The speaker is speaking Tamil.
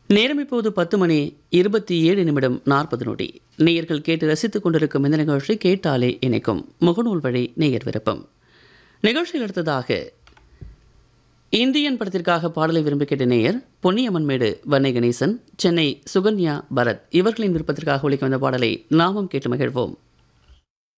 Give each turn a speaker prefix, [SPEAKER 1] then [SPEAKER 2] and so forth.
[SPEAKER 1] நேரம் இப்போது 10:27:40. நேயர்கள் கேட்டு ரசித்துக் கொண்டிருக்கும் இந்த நிகழ்ச்சி கேட்டாலே இணைக்கும் முகநூல் வழி நேயர் விருப்பம். நிகழ்ச்சியில் அடுத்ததாக இந்தியன் படத்திற்காக பாடலை விரும்பி கேட்ட நேயர் பொன்னியம்மன்மேடு வன்னை கணேசன், சென்னை சுகன்யா பரத் இவர்களின் விருப்பத்திற்காக ஒலிக்க வந்த பாடலை நாமும் கேட்டு மகிழ்வோம்.